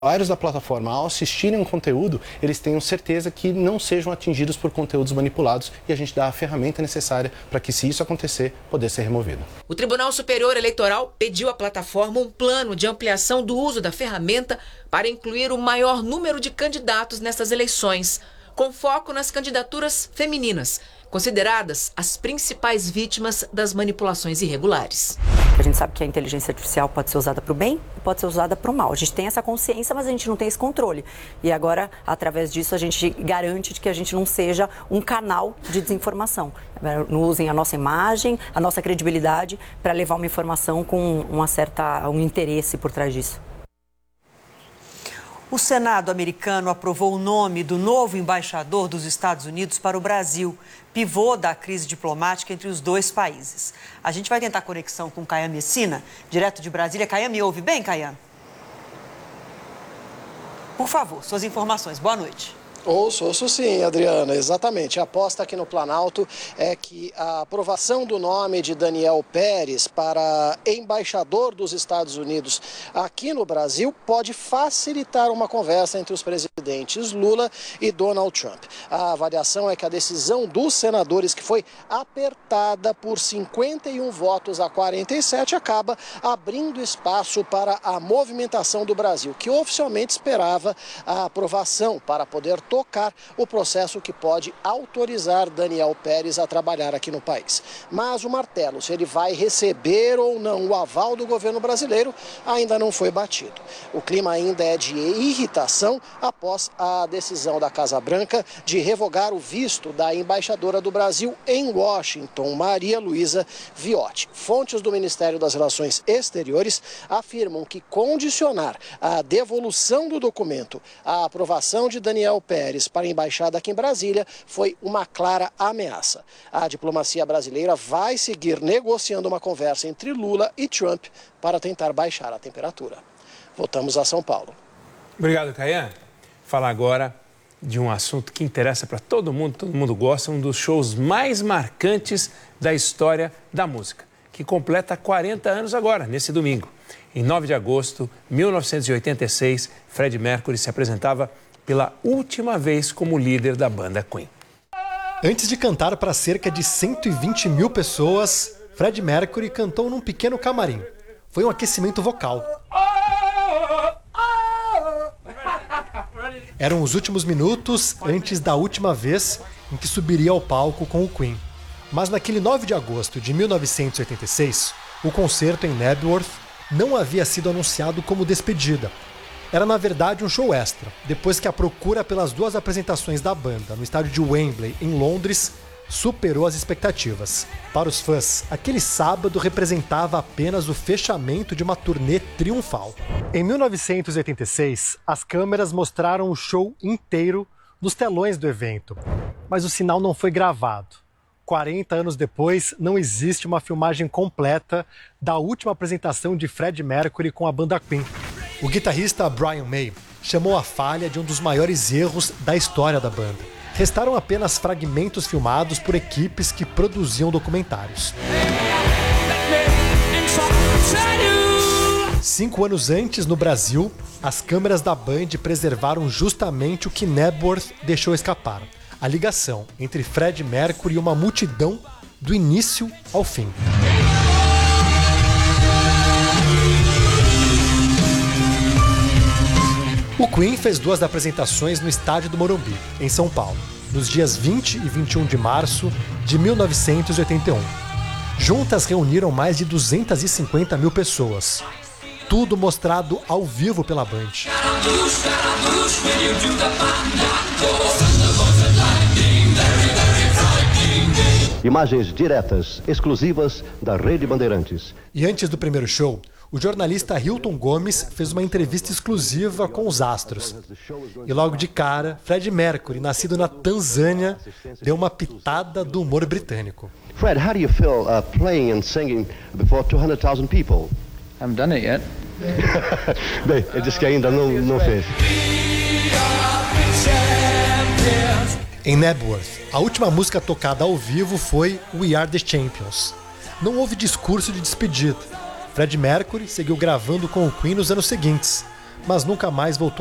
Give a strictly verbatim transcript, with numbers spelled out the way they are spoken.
usuários da plataforma, ao assistirem um conteúdo, eles tenham certeza que não sejam atingidos por conteúdos manipulados e a gente dá a ferramenta necessária para que, se isso acontecer, poder ser removido. O Tribunal Superior Eleitoral pediu à plataforma um plano de ampliação do uso da ferramenta para incluir o maior número de candidatos nessas eleições, com foco nas candidaturas femininas, consideradas as principais vítimas das manipulações irregulares. A gente sabe que a inteligência artificial pode ser usada para o bem e pode ser usada para o mal. A gente tem essa consciência, mas a gente não tem esse controle. E agora, através disso, a gente garante que a gente não seja um canal de desinformação. Não usem a nossa imagem, a nossa credibilidade para levar uma informação com uma certa, um interesse por trás disso. O Senado americano aprovou o nome do novo embaixador dos Estados Unidos para o Brasil, pivô da crise diplomática entre os dois países. A gente vai tentar conexão com Caian Messina, direto de Brasília. Caian, me ouve bem, Caian? Por favor, suas informações. Boa noite. Ouço, ouço sim, Adriana, exatamente. A aposta aqui no Planalto é que a aprovação do nome de Daniel Pérez para embaixador dos Estados Unidos aqui no Brasil pode facilitar uma conversa entre os presidentes Lula e Donald Trump. A avaliação é que a decisão dos senadores, que foi apertada por cinquenta e um votos a quarenta e sete, acaba abrindo espaço para a movimentação do Brasil, que oficialmente esperava a aprovação para poder tocar o processo que pode autorizar Daniel Pérez a trabalhar aqui no país. Mas o martelo, se ele vai receber ou não o aval do governo brasileiro, ainda não foi batido. O clima ainda é de irritação após a decisão da Casa Branca de revogar o visto da embaixadora do Brasil em Washington, Maria Luísa Viotti. Fontes do Ministério das Relações Exteriores afirmam que condicionar a devolução do documento à aprovação de Daniel Pérez para a embaixada aqui em Brasília foi uma clara ameaça. A diplomacia brasileira vai seguir negociando uma conversa entre Lula e Trump para tentar baixar a temperatura. Voltamos a São Paulo. Obrigado, Caian. Falar agora de um assunto que interessa para todo mundo, todo mundo gosta, um dos shows mais marcantes da história da música, que completa quarenta anos agora, nesse domingo. Em nove de agosto de mil novecentos e oitenta e seis, Freddie Mercury se apresentava pela última vez como líder da banda Queen. Antes de cantar para cerca de cento e vinte mil pessoas, Freddie Mercury cantou num pequeno camarim. Foi um aquecimento vocal. Eram os últimos minutos antes da última vez em que subiria ao palco com o Queen. Mas naquele nove de agosto de mil novecentos e oitenta e seis, o concerto em Knebworth não havia sido anunciado como despedida. Era, na verdade, um show extra, depois que a procura pelas duas apresentações da banda no estádio de Wembley, em Londres, superou as expectativas. Para os fãs, aquele sábado representava apenas o fechamento de uma turnê triunfal. Em mil novecentos e oitenta e seis, as câmeras mostraram o show inteiro nos telões do evento, mas o sinal não foi gravado. quarenta anos depois, não existe uma filmagem completa da última apresentação de Freddie Mercury com a banda Queen. O guitarrista Brian May chamou a falha de um dos maiores erros da história da banda. Restaram apenas fragmentos filmados por equipes que produziam documentários. Cinco anos antes, no Brasil, as câmeras da Band preservaram justamente o que Knebworth deixou escapar: a ligação entre Freddie Mercury e uma multidão do início ao fim. O Queen fez duas apresentações no estádio do Morumbi, em São Paulo, nos dias vinte e vinte e um de março de mil novecentos e oitenta e um. Juntas reuniram mais de duzentas e cinquenta mil pessoas. Tudo mostrado ao vivo pela Band. Imagens diretas, exclusivas da Rede Bandeirantes. E antes do primeiro show, o jornalista Hilton Gomes fez uma entrevista exclusiva com os astros. E logo de cara, Freddie Mercury, nascido na Tanzânia, deu uma pitada do humor britânico. Fred, how do you feel uh, playing and singing before two hundred thousand people? I haven't done it yet. Bem, ele disse que ainda não, não fez. Em Knebworth, a última música tocada ao vivo foi We Are The Champions. Não houve discurso de despedida. Freddie Mercury seguiu gravando com o Queen nos anos seguintes, mas nunca mais voltou